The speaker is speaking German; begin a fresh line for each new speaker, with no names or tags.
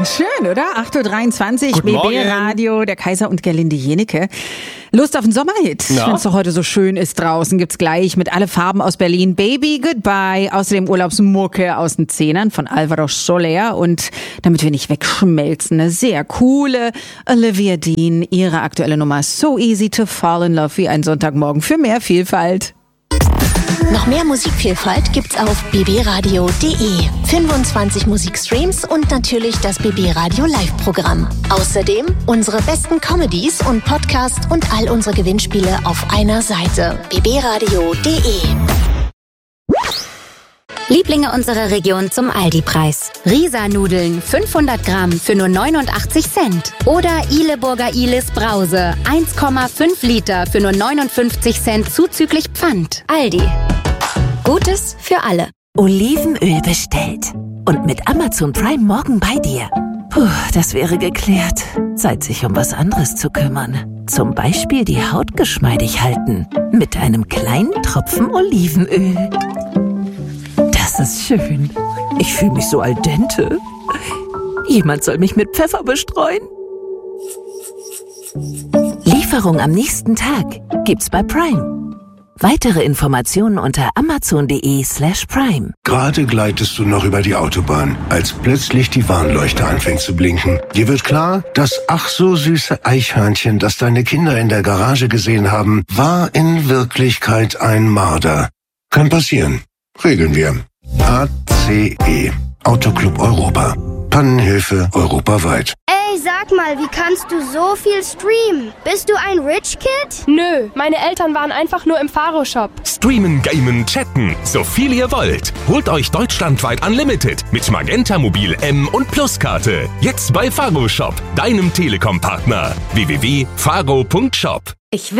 schön, oder? 8.23 Uhr,
Guten Morgen.
BB-Radio, der Kaiser und Gerlinde Jenecke. Lust auf einen Sommerhit?
Ja.
Wenn es doch heute so schön ist draußen, gibt's gleich mit Alle Farben aus Berlin Baby Goodbye. Außerdem Urlaubsmucke aus den Zehnern von Alvaro Soler. Und damit wir nicht wegschmelzen, eine sehr coole Olivia Dean. Ihre aktuelle Nummer So Easy to Fall in Love wie ein Sonntagmorgen für mehr Vielfalt.
Noch mehr Musikvielfalt gibt's auf bbradio.de. 25 Musikstreams und natürlich das BB Radio Live-Programm. Außerdem unsere besten Comedies und Podcasts und all unsere Gewinnspiele auf einer Seite. bbradio.de.
Lieblinge unserer Region zum Aldi-Preis. Risa-Nudeln 500 Gramm für nur 89 Cent. Oder Ihleburger Ihles Brause 1,5 Liter für nur 59 Cent zuzüglich Pfand. Aldi. Gutes für alle.
Olivenöl bestellt. Und mit Amazon Prime morgen bei dir. Puh, das wäre geklärt. Zeit, sich um was anderes zu kümmern. Zum Beispiel die Haut geschmeidig halten. Mit einem kleinen Tropfen Olivenöl. Das ist schön. Ich fühle mich so al dente. Jemand soll mich mit Pfeffer bestreuen. Lieferung am nächsten Tag gibt's bei Prime. Weitere Informationen unter amazon.de/prime.
Gerade gleitest du noch über die Autobahn, als plötzlich die Warnleuchte anfängt zu blinken. Dir wird klar, das ach so süße Eichhörnchen, das deine Kinder in der Garage gesehen haben, war in Wirklichkeit ein Marder. Kann passieren. Regeln wir. ACE. Autoclub Europa. Pannenhilfe europaweit.
Ey, sag mal, wie kannst du so viel streamen? Bist du ein Rich Kid?
Nö, meine Eltern waren einfach nur im Faro-Shop.
Streamen, gamen, chatten, so viel ihr wollt. Holt euch deutschlandweit Unlimited mit Magenta Mobil M und Plus-Karte. Jetzt bei Faro Shop, deinem Telekom-Partner. www.faro.shop.